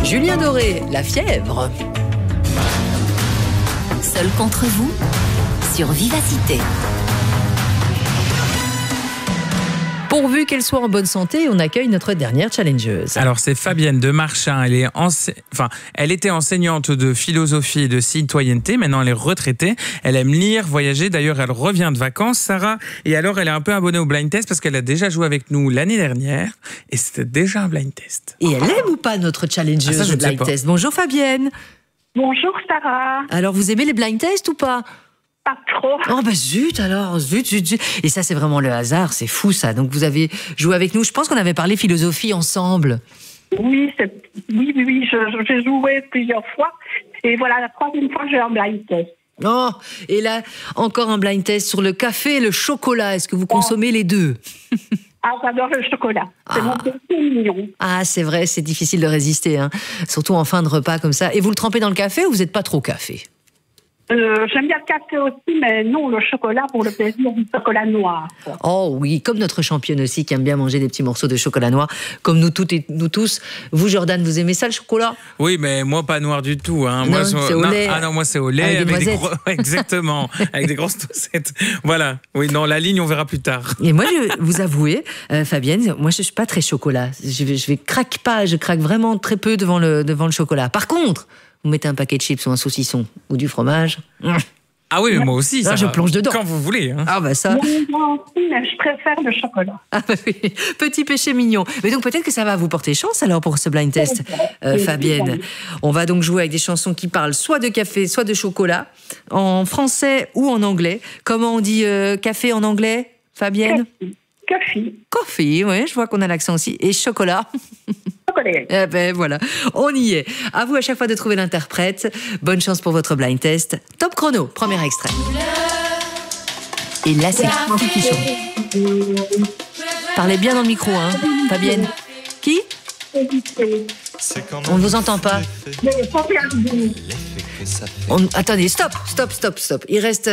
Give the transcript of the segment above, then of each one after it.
Julien Doré, La Fièvre. Seul contre vous, sur Vivacité. Pourvu qu'elle soit en bonne santé, on accueille notre dernière challengeuse. Alors c'est Fabienne de Marchin, elle était enseignante de philosophie et de citoyenneté, maintenant elle est retraitée, elle aime lire, voyager, d'ailleurs elle revient de vacances, Sarah, et alors elle est un peu abonnée au blind test parce qu'elle a déjà joué avec nous l'année dernière, et c'était déjà un blind test. Et elle aime ou pas notre challengeuse de blind test? Bonjour Fabienne. Bonjour Sarah. Alors vous aimez les blind tests ou pas? Pas trop. Oh bah zut alors, zut. Et ça c'est vraiment le hasard, c'est fou ça. Donc vous avez joué avec nous, je pense qu'on avait parlé philosophie ensemble. Oui, j'ai joué plusieurs fois. Et voilà, la troisième fois j'ai un blind test. Oh, et là, encore un blind test sur le café et le chocolat. Est-ce que vous consommez les deux? Ah, j'adore le chocolat. C'est mon péché mignon. Ah, c'est vrai, c'est difficile de résister, hein. Surtout en fin de repas comme ça. Et vous le trempez dans le café ou vous n'êtes pas trop café? J'aime bien le café aussi, mais non, le chocolat pour le plaisir du chocolat noir. Oh oui, comme notre championne aussi qui aime bien manger des petits morceaux de chocolat noir, comme nous toutes et nous tous. Vous, Jordan, vous aimez ça le chocolat? Oui, mais moi pas noir du tout. Hein. Non, c'est au lait. Ah non, moi c'est au lait avec des exactement, avec des grosses toastettes. Voilà. Oui, non, la ligne on verra plus tard. Et moi, je vais vous avouer, Fabienne, moi je suis pas très chocolat. Je craque vraiment très peu devant le chocolat. Par contre, vous mettez un paquet de chips ou un saucisson ou du fromage. Ah oui, mais moi aussi. Ça, je plonge dedans. Quand vous voulez. Hein. Ah bah ça. Moi aussi, mais je préfère le chocolat. Ah bah oui, petit péché mignon. Mais donc peut-être que ça va vous porter chance alors pour ce blind test, Fabienne. On va donc jouer avec des chansons qui parlent soit de café, soit de chocolat, en français ou en anglais. Comment on dit café en anglais, Fabienne? Coffee, oui, je vois qu'on a l'accent aussi. Et chocolat. Eh ben voilà, on y est. À vous à chaque fois de trouver l'interprète. Bonne chance pour votre blind test. Top chrono, premier extrait. Et là, c'est qui chante? Parlez bien dans le micro, hein, Fabienne. Qui? On ne vous entend pas. Attendez, stop. Il reste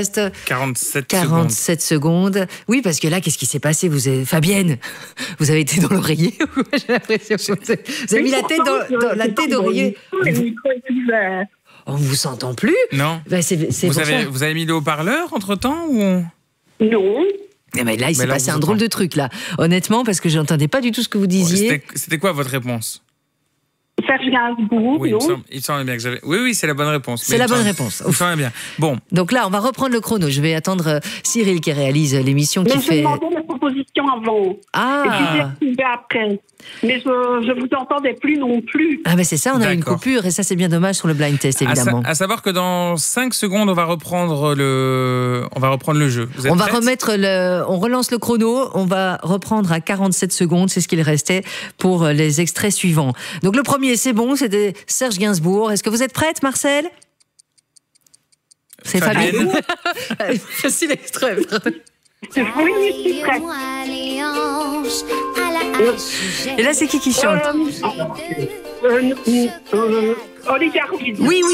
47 secondes. Oui, parce que là, qu'est-ce qui s'est passé? Fabienne, vous avez été dans l'oreiller? J'ai l'impression que vous avez mis la tête dans la tête d'oreiller. On ne vous entend plus? Non. Ben, vous avez mis le haut-parleur entre-temps ou... Non. Mais là, il s'est passé un drôle de truc, là. Honnêtement, parce que je n'entendais pas du tout ce que vous disiez. C'était quoi votre réponse? Serge Gainsbourg, oui, non? il semble bien que j'avais... Oui, c'est la bonne réponse. C'est la bonne réponse. Il semble bien. Bon. Donc là, on va reprendre le chrono. Je vais attendre Cyril qui réalise l'émission qui fait... Mais j'ai demandé la proposition avant. Ah. Et puis j'ai activé après. Mais je vous entendais plus non plus. Ah ben c'est ça, on a une coupure et ça c'est bien dommage sur le blind test évidemment. À savoir que dans 5 secondes on va reprendre le jeu. On relance le chrono, on va reprendre à 47 secondes, c'est ce qu'il restait pour les extraits suivants. Donc le premier c'est bon, c'était Serge Gainsbourg. Est-ce que vous êtes prête Marcel? C'est Fabienne. Facile extrait. Oui, prête. Et là c'est qui chante? Olivier Ruiz. Oui.